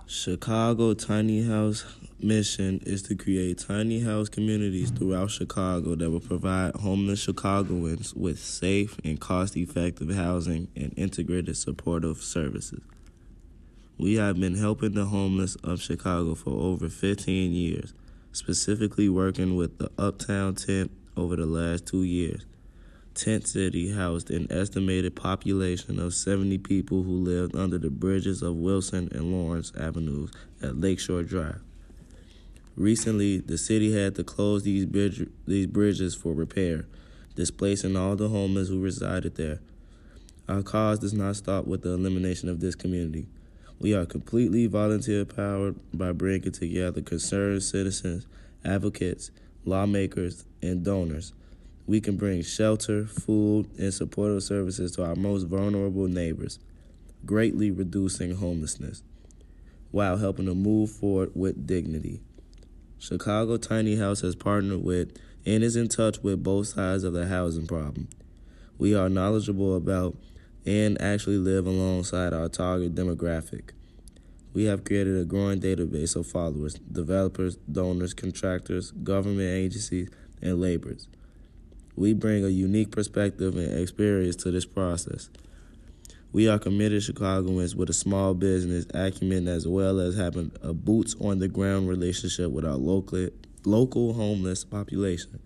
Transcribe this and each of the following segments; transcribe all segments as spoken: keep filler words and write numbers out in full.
Chicago Tiny House mission is to create tiny house communities throughout Chicago that will provide homeless Chicagoans with safe and cost-effective housing and integrated supportive services. We have been helping the homeless of Chicago for over fifteen years, specifically working with the Uptown Tent over the last two years. Tent City housed an estimated population of seventy people who lived under the bridges of Wilson and Lawrence Avenues at Lakeshore Drive. Recently, the city had to close these, bridge, these bridges for repair, displacing all the homeless who resided there. Our cause does not stop with the elimination of this community. We are completely volunteer-powered by bringing together concerned citizens, advocates, lawmakers, and donors. We can bring shelter, food, and supportive services to our most vulnerable neighbors, greatly reducing homelessness, while helping to move forward with dignity. Chicago Tiny House has partnered with and is in touch with both sides of the housing problem. We are knowledgeable about and actually live alongside our target demographic. We have created a growing database of followers, developers, donors, contractors, government agencies, and laborers. We bring a unique perspective and experience to this process. We are committed Chicagoans with a small business acumen as well as having a boots-on-the-ground relationship with our local, local homeless population.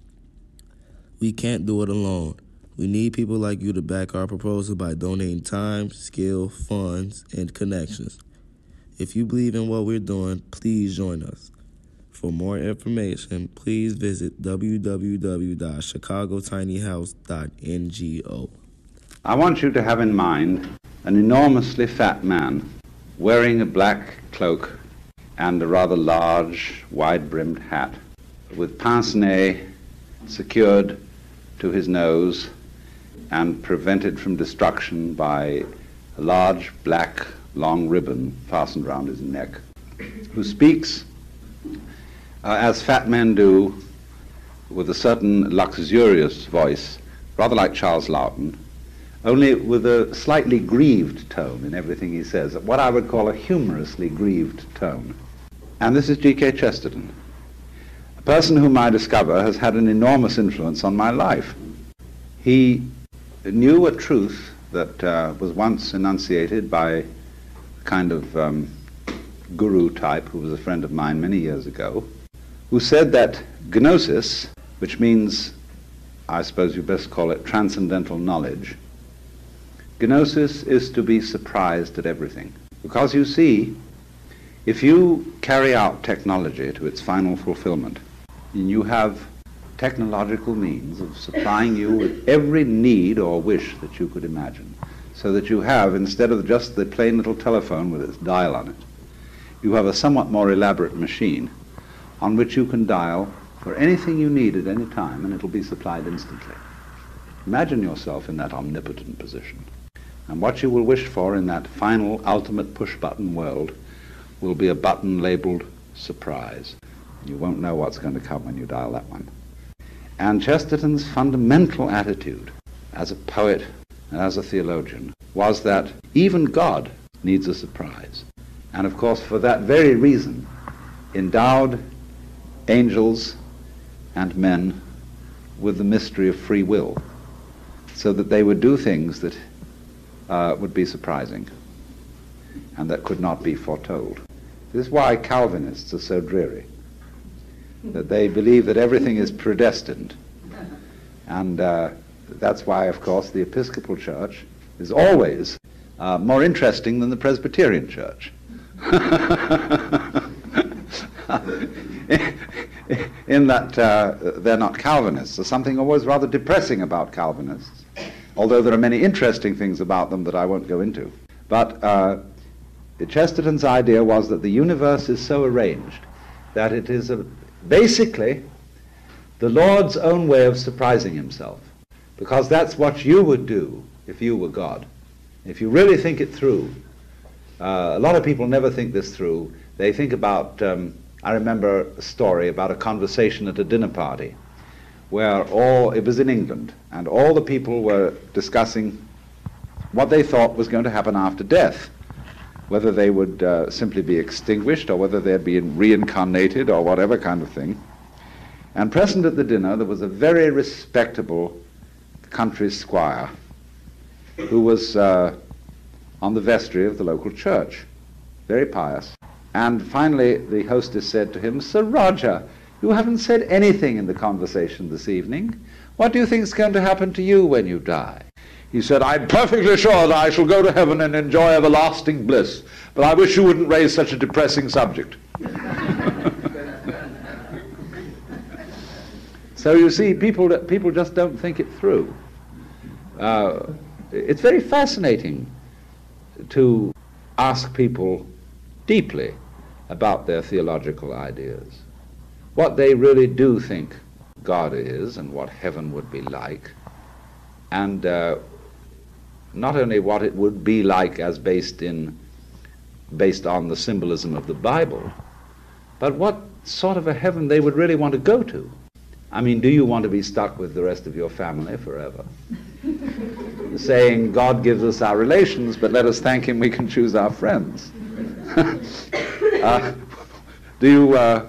We can't do it alone. We need people like you to back our proposal by donating time, skill, funds, and connections. If you believe in what we're doing, please join us. For more information, please visit w w w dot chicago tiny house dot n g o. I want you to have in mind an enormously fat man wearing a black cloak and a rather large, wide-brimmed hat with pince-nez secured to his nose and prevented from destruction by a large, black, long ribbon fastened round his neck, who speaks Uh, as fat men do, with a certain luxurious voice, rather like Charles Laughton, only with a slightly grieved tone in everything he says, what I would call a humorously grieved tone. And this is G K Chesterton, a person whom I discover has had an enormous influence on my life. He knew a truth that uh, was once enunciated by a kind of um, guru type who was a friend of mine many years ago, who said that gnosis, which means, I suppose you best call it transcendental knowledge, gnosis is to be surprised at everything. Because you see, if you carry out technology to its final fulfillment, and you have technological means of supplying you with every need or wish that you could imagine, so that you have, instead of just the plain little telephone with its dial on it, you have a somewhat more elaborate machine on which you can dial for anything you need at any time, and it'll be supplied instantly. Imagine yourself in that omnipotent position. And what you will wish for in that final, ultimate push-button world will be a button labeled surprise. You won't know what's going to come when you dial that one. And Chesterton's fundamental attitude as a poet and as a theologian was that even God needs a surprise. And of course, for that very reason, endowed angels and men with the mystery of free will, so that they would do things that uh, would be surprising and that could not be foretold. This is why Calvinists are so dreary, that they believe that everything is predestined. And uh, that's why, of course, the Episcopal Church is always uh, more interesting than the Presbyterian Church. In that uh, they're not Calvinists. There's something always rather depressing about Calvinists, although there are many interesting things about them that I won't go into. But uh, Chesterton's idea was that the universe is so arranged that it is a, basically the Lord's own way of surprising himself, because that's what you would do if you were God. If you really think it through, uh, a lot of people never think this through. They think about um, I remember a story about a conversation at a dinner party where all, it was in England, and all the people were discussing what they thought was going to happen after death. whether they would uh, simply be extinguished or whether they'd be reincarnated or whatever kind of thing. And present at the dinner there was a very respectable country squire who was uh, on the vestry of the local church, very pious. And finally the hostess said to him, "Sir Roger, you haven't said anything in the conversation this evening. What do you think is going to happen to you when you die?" He said, "I'm perfectly sure that I shall go to heaven and enjoy everlasting bliss, but I wish you wouldn't raise such a depressing subject." So you see, people, people just don't think it through. Uh, it's very fascinating to ask people deeply about their theological ideas, what they really do think God is and what heaven would be like, and uh, not only what it would be like as based in based on the symbolism of the Bible, but what sort of a heaven they would really want to go to. I mean, do you want to be stuck with the rest of your family forever? Saying, God gives us our relations, but let us thank him we can choose our friends. uh, do you, uh,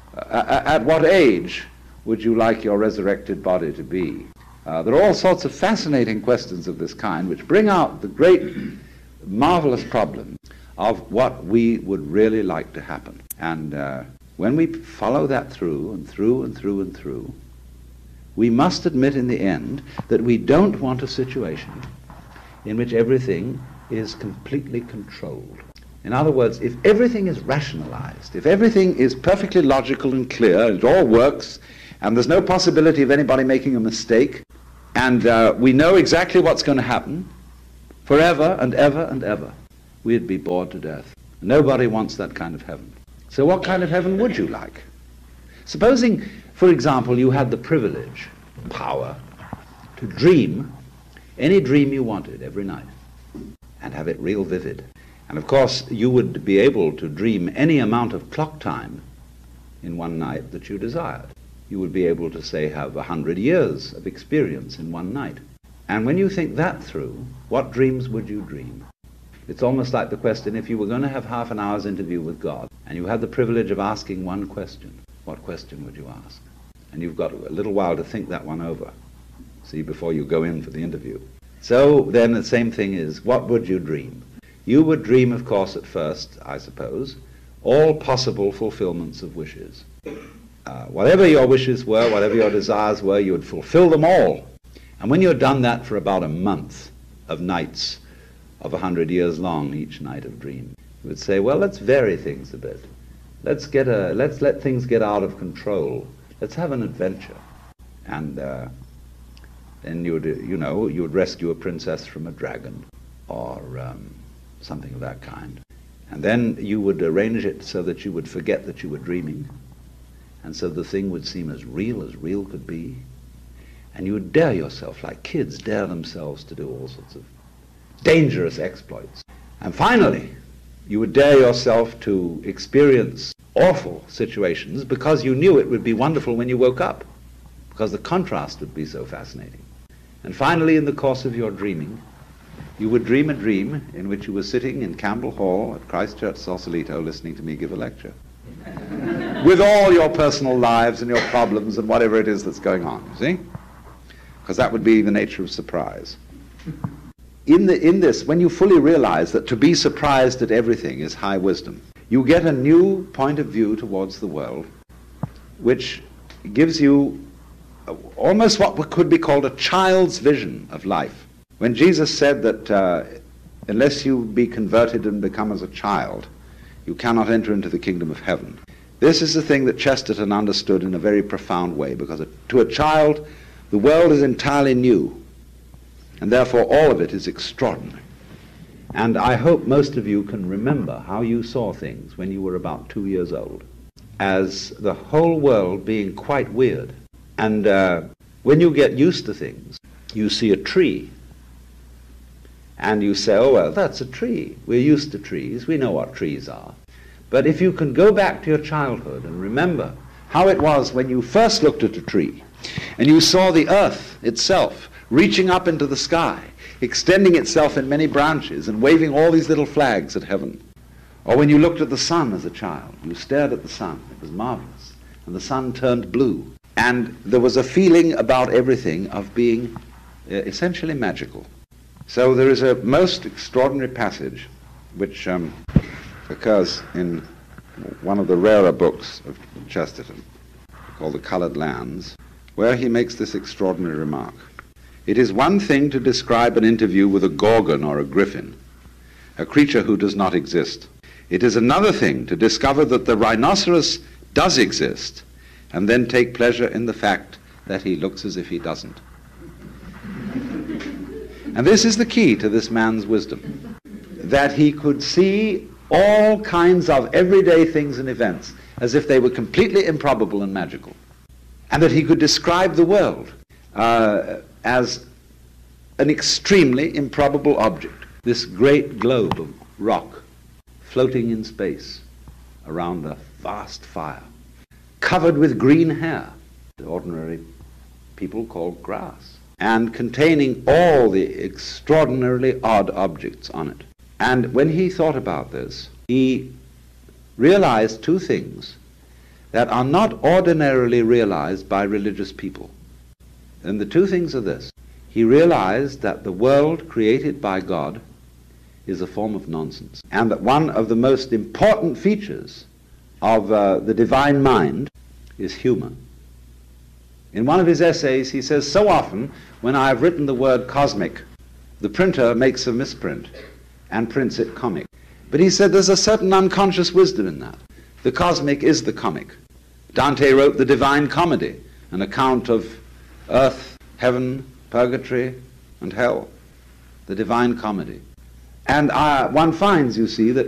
at what age would you like your resurrected body to be? Uh, there are all sorts of fascinating questions of this kind which bring out the great, marvelous problem of what we would really like to happen. And uh, when we follow that through and through and through and through, we must admit in the end that we don't want a situation in which everything is completely controlled. In other words, if everything is rationalized, if everything is perfectly logical and clear, it all works, and there's no possibility of anybody making a mistake, and uh, we know exactly what's going to happen forever and ever and ever, we'd be bored to death. Nobody wants that kind of heaven. So what kind of heaven would you like? Supposing, for example, you had the privilege, power, to dream any dream you wanted every night and have it real vivid. And of course, you would be able to dream any amount of clock time in one night that you desired. You would be able to, say, have a hundred years of experience in one night. And when you think that through, what dreams would you dream? It's almost like the question, if you were going to have half an hour's interview with God, and you had the privilege of asking one question, what question would you ask? And you've got a little while to think that one over, see, before you go in for the interview. So then the same thing is, what would you dream? You would dream, of course, at first, I suppose, all possible fulfillments of wishes. Uh, whatever your wishes were, whatever your desires were, you would fulfill them all. And when you had done that for about a month of nights, of a hundred years long, each night of dream, you would say, well, let's vary things a bit. Let's get a, let's let things get out of control. Let's have an adventure. And uh, then you would, you know, you would rescue a princess from a dragon, or um, something of that kind. And then you would arrange it so that you would forget that you were dreaming, and so the thing would seem as real as real could be. And you would dare yourself, like kids dare themselves to do all sorts of dangerous exploits. And finally, you would dare yourself to experience awful situations because you knew it would be wonderful when you woke up, because the contrast would be so fascinating. And finally, in the course of your dreaming, you would dream a dream in which you were sitting in Campbell Hall at Christ Church, Sausalito, listening to me give a lecture, with all your personal lives and your problems and whatever it is that's going on, you see? Because that would be the nature of surprise. In, the, in this, when you fully realize that to be surprised at everything is high wisdom, you get a new point of view towards the world, which gives you almost what could be called a child's vision of life. When Jesus said that uh, unless you be converted and become as a child, you cannot enter into the kingdom of heaven. This is the thing that Chesterton understood in a very profound way, because to a child, the world is entirely new, and therefore all of it is extraordinary. And I hope most of you can remember how you saw things when you were about two years old, as the whole world being quite weird. And uh, when you get used to things, you see a tree, and you say, oh, well, that's a tree. We're used to trees. We know what trees are. But if you can go back to your childhood and remember how it was when you first looked at a tree, and you saw the earth itself reaching up into the sky, extending itself in many branches and waving all these little flags at heaven. Or when you looked at the sun as a child, you stared at the sun, it was marvelous, and the sun turned blue. And there was a feeling about everything of being uh, essentially magical. So there is a most extraordinary passage which um, occurs in one of the rarer books of Chesterton, called The Coloured Lands, where he makes this extraordinary remark. It is one thing to describe an interview with a gorgon or a griffin, a creature who does not exist. It is another thing to discover that the rhinoceros does exist and then take pleasure in the fact that he looks as if he doesn't. And this is the key to this man's wisdom, that he could see all kinds of everyday things and events as if they were completely improbable and magical, and that he could describe the world uh, as an extremely improbable object, this great globe of rock floating in space around a vast fire, covered with green hair, the ordinary people call grass, and containing all the extraordinarily odd objects on it. And when he thought about this, he realized two things that are not ordinarily realized by religious people. And the two things are this. He realized that the world created by God is a form of nonsense, and that one of the most important features of uh, the divine mind is humor. In one of his essays, he says, so often when I have written the word cosmic, the printer makes a misprint and prints it comic. But he said there's a certain unconscious wisdom in that. The cosmic is the comic. Dante wrote the Divine Comedy, an account of earth, heaven, purgatory, and hell. The Divine Comedy. And uh, one finds, you see, that